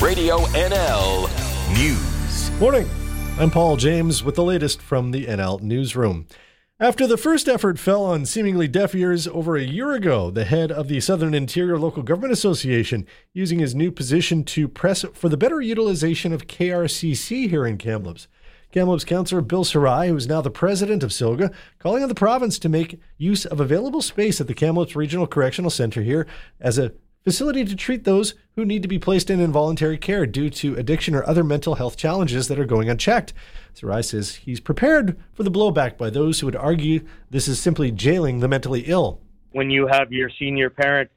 Radio NL News. Morning. I'm Paul James with the latest from the NL Newsroom. After the first effort fell on seemingly deaf ears over a year ago, the head of the Southern Interior Local Government Association using his new position to press for the better utilization of KRCC here in Kamloops. Kamloops Councillor Bill Sarai, who is now the president of SILGA, calling on the province to make use of available space at the Kamloops Regional Correctional Centre here as a facility to treat those who need to be placed in involuntary care due to addiction or other mental health challenges that are going unchecked. Sarai says he's prepared for the blowback by those who would argue this is simply jailing the mentally ill. When you have your senior parent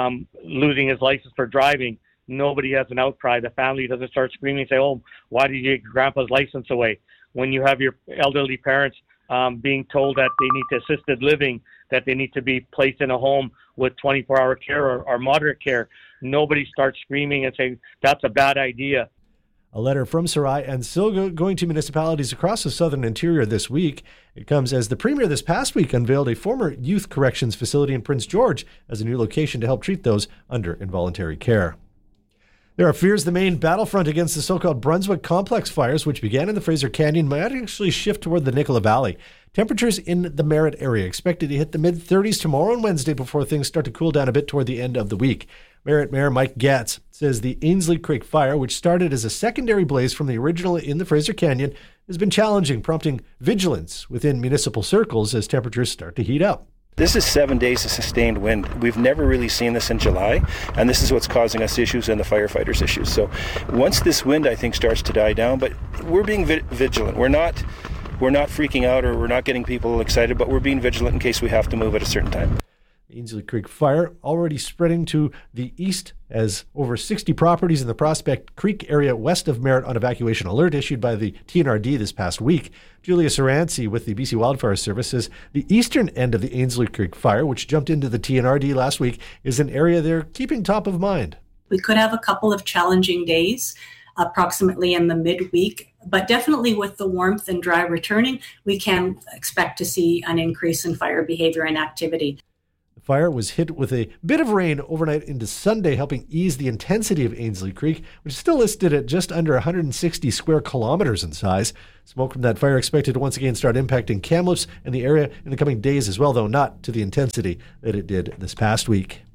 losing his license for driving, nobody has an outcry. The family doesn't start screaming and say, "Oh, why did you take grandpa's license away?" When you have your elderly parents being told that they need assisted living, that they need to be placed in a home with 24-hour care or moderate care, nobody starts screaming and saying, "That's a bad idea." A letter from Sarai and SILGA going to municipalities across the Southern Interior this week. It comes as the Premier this past week unveiled a former youth corrections facility in Prince George as a new location to help treat those under involuntary care. There are fears the main battlefront against the so-called Brunswick Complex fires, which began in the Fraser Canyon, might actually shift toward the Nicola Valley. Temperatures in the Merritt area expected to hit the mid-30s tomorrow and Wednesday before things start to cool down a bit toward the end of the week. Merritt Mayor Mike Gatz says the Ainslie Creek fire, which started as a secondary blaze from the original in the Fraser Canyon, has been challenging, prompting vigilance within municipal circles as temperatures start to heat up. This is 7 days of sustained wind. We've never really seen this in July, and this is what's causing us issues and the firefighters issues. So once this wind, I think, starts to die down, but we're being vigilant. We're not freaking out or we're not getting people excited, but we're being vigilant in case we have to move at a certain time. The Ainslie Creek fire already spreading to the east as over 60 properties in the Prospect Creek area west of Merritt on evacuation alert issued by the TNRD this past week. Julia Saranci with the BC Wildfire Service says the eastern end of the Ainslie Creek fire, which jumped into the TNRD last week, is an area they're keeping top of mind. We could have a couple of challenging days, approximately in the midweek, but definitely with the warmth and dry returning, we can expect to see an increase in fire behavior and activity. The fire was hit with a bit of rain overnight into Sunday, helping ease the intensity of Ainslie Creek, which is still listed at just under 160 square kilometers in size. Smoke from that fire expected to once again start impacting Kamloops and the area in the coming days as well, though not to the intensity that it did this past week.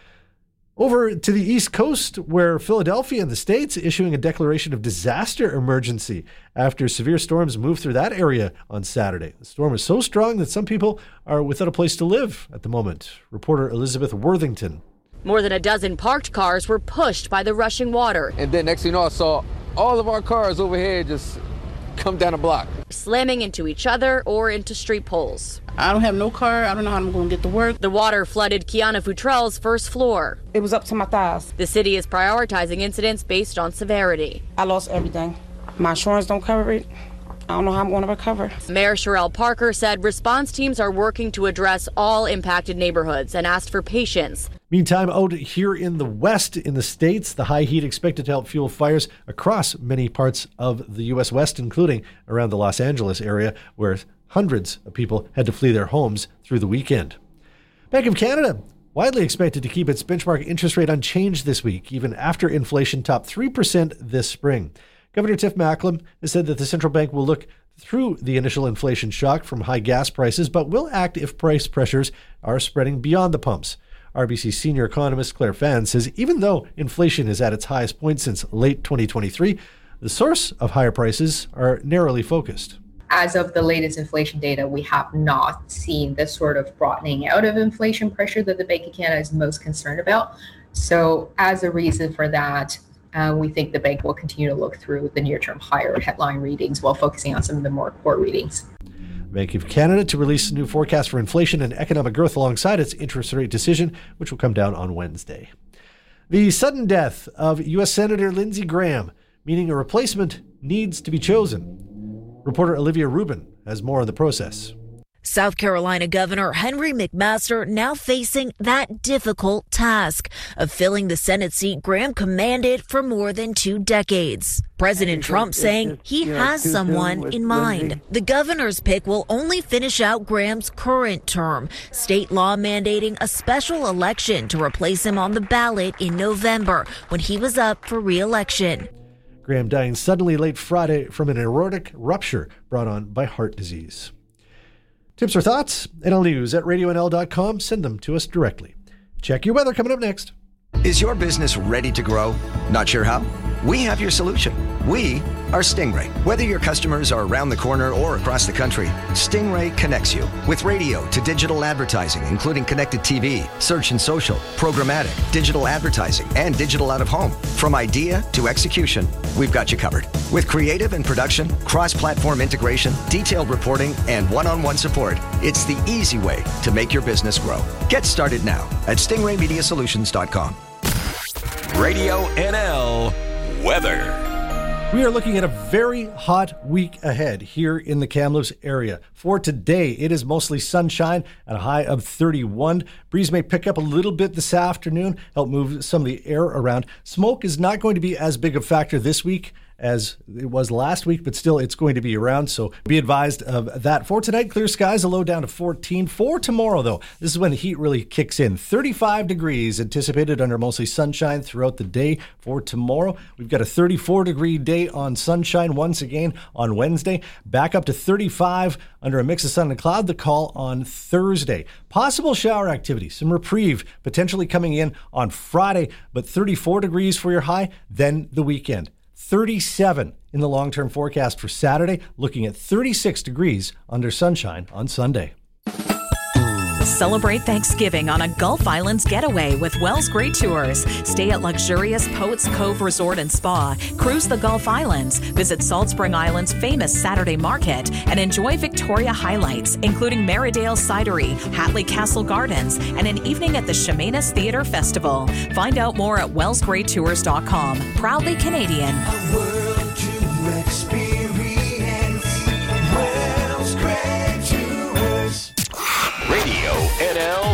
Over to the East Coast, where Philadelphia and the States issuing a declaration of disaster emergency after severe storms moved through that area on Saturday. The storm is so strong that some people are without a place to live at the moment. Reporter Elizabeth Worthington. More than a dozen parked cars were pushed by the rushing water. And then next thing you know, I saw all of our cars over here just come down a block, slamming into each other or into street poles. I don't have no car. I don't know how I'm going to get to work. The water flooded Kiana Futrell's first floor. It was up to my thighs. The city is prioritizing incidents based on severity. I lost everything. My insurance don't cover it. I don't know how I'm going to recover. Mayor Sherelle Parker said response teams are working to address all impacted neighborhoods and asked for patience. Meantime, out here in the west in the States, the high heat expected to help fuel fires across many parts of the U.S. West, including around the Los Angeles area, where hundreds of people had to flee their homes through the weekend. Bank of Canada widely expected to keep its benchmark interest rate unchanged this week, even after inflation topped 3% this spring. Governor Tiff Macklem has said that the central bank will look through the initial inflation shock from high gas prices, but will act if price pressures are spreading beyond the pumps. RBC senior economist Claire Fan says even though inflation is at its highest point since late 2023, the source of higher prices are narrowly focused. As of the latest inflation data, we have not seen the sort of broadening out of inflation pressure that the Bank of Canada is most concerned about. So as a reason for that, we think the bank will continue to look through the near-term higher headline readings while focusing on some of the more core readings. Bank of Canada to release a new forecast for inflation and economic growth alongside its interest rate decision, which will come down on Wednesday. The sudden death of U.S. Senator Lindsey Graham, meaning a replacement needs to be chosen. Reporter Olivia Rubin has more on the process. South Carolina Governor Henry McMaster now facing that difficult task of filling the Senate seat Graham commanded for more than 2 decades. President Trump saying he has someone in mind. The governor's pick will only finish out Graham's current term, state law mandating a special election to replace him on the ballot in November when he was up for re-election. Graham dying suddenly late Friday from an aortic rupture brought on by heart disease. Tips or thoughts? NL News at radionl.com. Send them to us directly. Check your weather coming up next. Is your business ready to grow? Not sure how? We have your solution. We are Stingray. Whether your customers are around the corner or across the country, Stingray connects you with radio to digital advertising, including connected TV, search and social, programmatic, digital advertising, and digital out of home. From idea to execution, we've got you covered. With creative and production, cross-platform integration, detailed reporting, and one-on-one support, it's the easy way to make your business grow. Get started now at stingraymediasolutions.com. Radio NL weather. We are looking at a very hot week ahead here in the Kamloops area. For today, it is mostly sunshine at a high of 31. Breeze may pick up a little bit this afternoon, help move some of the air around. Smoke is not going to be as big a factor this week as it was last week, but still it's going to be around, so be advised of that. For tonight, clear skies, a low down to 14. For tomorrow, though, this is when the heat really kicks in. 35 degrees anticipated under mostly sunshine throughout the day. For tomorrow, we've got a 34-degree day on sunshine once again on Wednesday. Back up to 35 under a mix of sun and cloud, the call on Thursday. Possible shower activity, some reprieve potentially coming in on Friday, but 34 degrees for your high, then the weekend. 37 in the long-term forecast for Saturday, looking at 36 degrees under sunshine on Sunday. Celebrate Thanksgiving on a Gulf Islands getaway with Wells Great Tours. Stay at luxurious Poets Cove Resort and Spa, cruise the Gulf Islands, visit Salt Spring Island's famous Saturday Market, and enjoy Victoria highlights, including Maridale Cidery, Hatley Castle Gardens, and an evening at the Chemainus Theatre Festival. Find out more at wellsgreattours.com. Proudly Canadian. A world to experience. Wells Great Tours. Radio NL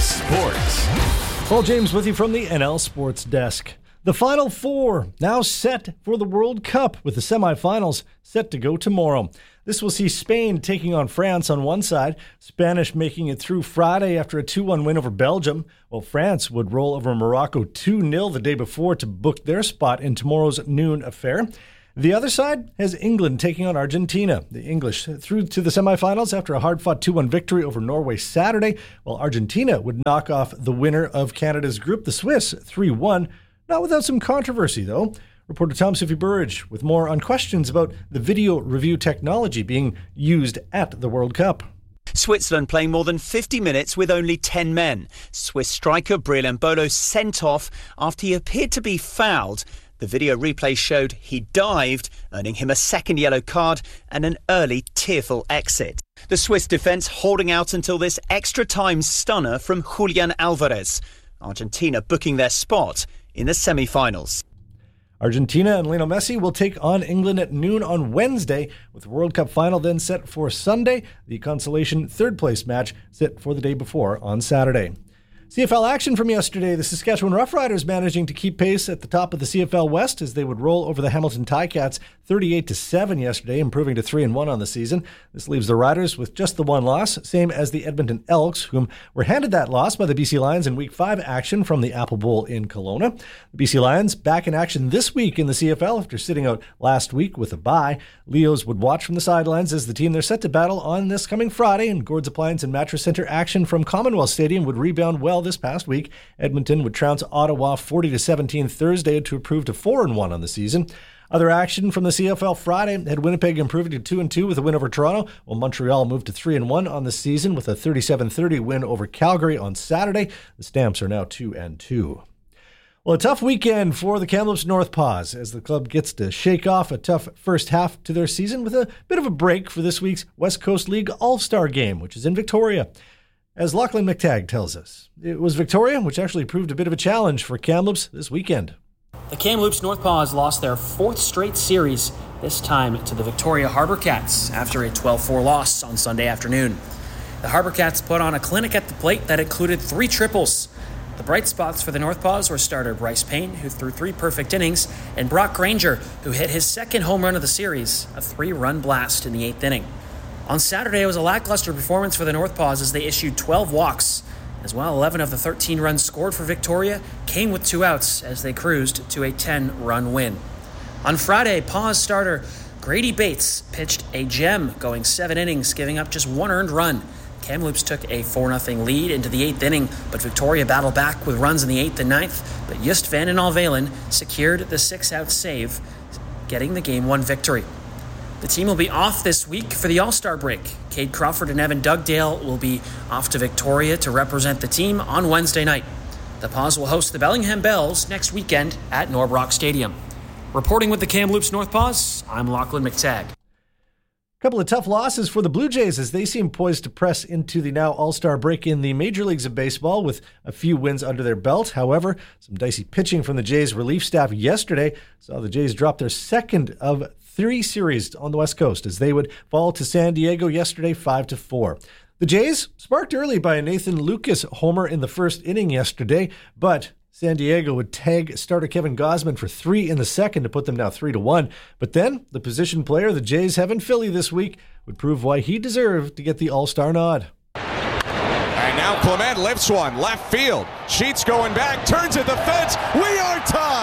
Sports. Paul James with you from the NL Sports Desk. The Final Four now set for the World Cup, with the semifinals set to go tomorrow. This will see Spain taking on France on one side, Spanish making it through Friday after a 2-1 win over Belgium, while France would roll over Morocco 2-0 the day before to book their spot in tomorrow's noon affair. The other side has England taking on Argentina. The English through to the semifinals after a hard-fought 2-1 victory over Norway Saturday, while Argentina would knock off the winner of Canada's group, the Swiss, 3-1. Not without some controversy, though. Reporter Tom Sophie Burridge with more on questions about the video review technology being used at the World Cup. Switzerland playing more than 50 minutes with only 10 men. Swiss striker Breel Embolo sent off after he appeared to be fouled. The video replay showed he dived, earning him a second yellow card and an early tearful exit. The Swiss defence holding out until this extra time stunner from Julian Alvarez. Argentina booking their spot in the semi-finals. Argentina and Lionel Messi will take on England at noon on Wednesday, with the World Cup final then set for Sunday. The consolation third-place match set for the day before on Saturday. CFL action from yesterday. The Saskatchewan Roughriders managing to keep pace at the top of the CFL West as they would roll over the Hamilton Ticats 38-7 yesterday, improving to 3-1 on the season. This leaves the Riders with just the one loss, same as the Edmonton Elks, whom were handed that loss by the BC Lions in Week 5 action from the Apple Bowl in Kelowna. The BC Lions back in action this week in the CFL after sitting out last week with a bye. Leos would watch from the sidelines as the team they're set to battle on this coming Friday, and Gord's Appliance and Mattress Center action from Commonwealth Stadium would rebound well this past week. Edmonton would trounce Ottawa 40-17 Thursday to improve to 4-1 on the season. Other action from the CFL Friday had Winnipeg improving to 2-2 with a win over Toronto, while Montreal moved to 3-1 on the season with a 37-30 win over Calgary on Saturday. The Stamps are now 2-2. Well, a tough weekend for the Kamloops North Paws as the club gets to shake off a tough first half to their season with a bit of a break for this week's West Coast League All-Star Game, which is in Victoria. As Lachlan McTagg tells us, it was Victoria which actually proved a bit of a challenge for Kamloops this weekend. The Kamloops North Paws lost their fourth straight series, this time to the Victoria Harbour Cats, after a 12-4 loss on Sunday afternoon. The Harbor Cats put on a clinic at the plate that included 3 triples. The bright spots for the Northpaws were starter Bryce Payne, who threw 3 perfect innings, and Brock Granger, who hit his second home run of the series, a 3-run blast in the 8th inning. On Saturday, it was a lackluster performance for the Northpaws as they issued 12 walks. As well, 11 of the 13 runs scored for Victoria came with 2 outs as they cruised to a 10-run win. On Friday, Paws starter Grady Bates pitched a gem, going 7 innings, giving up just 1 earned run. Kamloops took a 4-0 lead into the 8th inning, but Victoria battled back with runs in the 8th and 9th, but Just Van den Alvelen secured the 6-out save, getting the Game 1 victory. The team will be off this week for the All-Star break. Cade Crawford and Evan Dugdale will be off to Victoria to represent the team on Wednesday night. The Paws will host the Bellingham Bells next weekend at Norbrock Stadium. Reporting with the Kamloops Northpaws, I'm Lachlan McTagg. Couple of tough losses for the Blue Jays as they seem poised to press into the now All-Star break in the major leagues of baseball with a few wins under their belt. However, some dicey pitching from the Jays relief staff yesterday saw the Jays drop their second of 3 series on the West Coast as they would fall to San Diego yesterday 5-4. The Jays sparked early by a Nathan Lucas homer in the first inning yesterday, but San Diego would tag starter Kevin Gausman for 3 in the second to put them now 3-1. But then the position player the Jays have in Philly this week would prove why he deserved to get the All-Star nod. And now Clement lifts one, left field. Sheets going back, turns at the fence. We are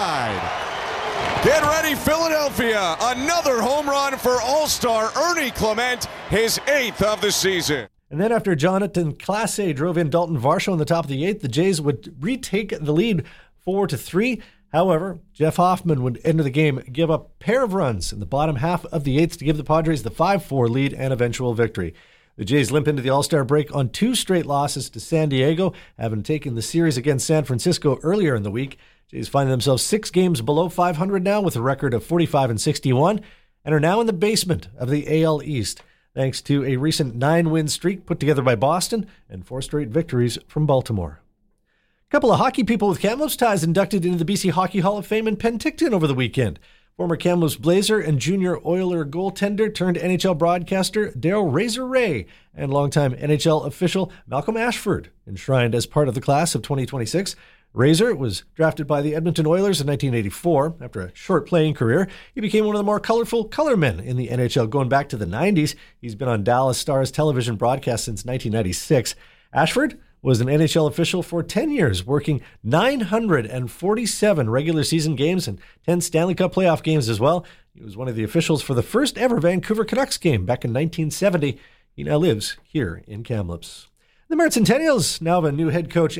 tied. Get ready, Philadelphia. Another home run for All-Star Ernie Clement, his 8th of the season. And then after Jonathan Clase drove in Dalton Varsho in the top of the 8th, the Jays would retake the lead 4-3. However, Jeff Hoffman would enter the game, give up a pair of runs in the bottom half of the 8th to give the Padres the 5-4 lead and eventual victory. The Jays limp into the All-Star break on 2 straight losses to San Diego, having taken the series against San Francisco earlier in the week. Jays find themselves 6 games below 500 now with a record of 45-61 and are now in the basement of the AL East, thanks to a recent 9-win streak put together by Boston and 4 straight victories from Baltimore. A couple of hockey people with Kamloops ties inducted into the BC Hockey Hall of Fame in Penticton over the weekend. Former Kamloops Blazer and junior Oiler goaltender turned NHL broadcaster Darryl Razor Ray and longtime NHL official Malcolm Ashford enshrined as part of the class of 2026. Razor was drafted by the Edmonton Oilers in 1984. After a short playing career, he became one of the more colorful colormen in the NHL going back to the 90s. He's been on Dallas Stars television broadcast since 1996. Ashford was an NHL official for 10 years, working 947 regular season games and 10 Stanley Cup playoff games as well. He was one of the officials for the first ever Vancouver Canucks game back in 1970. He now lives here in Kamloops. The Mertz Centennials now have a new head coach